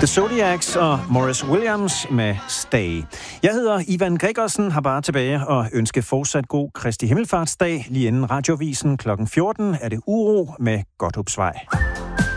The Zodiacs og Morris Williams med Stay. Jeg hedder Ivan Gregersen, har bare tilbage og ønske fortsat god Kristi Himmelfartsdag. Lige inden radiovisen kl. 14 er det Uro med Godthåbsvej.